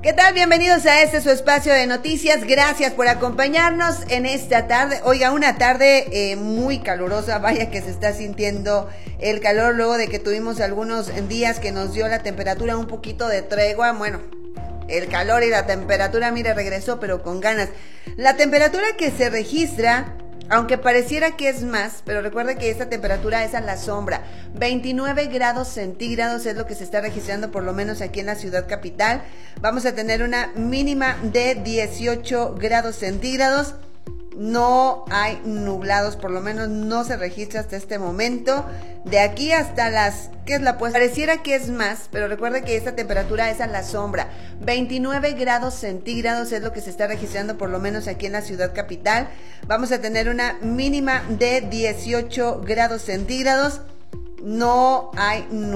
¿Qué tal? Bienvenidos a su espacio de noticias. Gracias por acompañarnos en esta tarde. Oiga, una tarde muy calurosa. Vaya que se está sintiendo el calor luego de que tuvimos algunos días que nos dio la temperatura un poquito de tregua. Bueno, el calor y la temperatura, mire, regresó pero con ganas. La temperatura que se registra, aunque pareciera que es más, pero recuerde que esta temperatura es a la sombra. 29 grados centígrados es lo que se está registrando por lo menos aquí en la ciudad capital. Vamos a tener una mínima de 18 grados centígrados. No hay nublados, por lo menos no se registra hasta este momento. De aquí hasta pues pareciera que es más, pero recuerde que esta temperatura es a la sombra. 29 grados centígrados es lo que se está registrando por lo menos aquí en la ciudad capital. Vamos a tener una mínima de 18 grados centígrados. No hay nublados.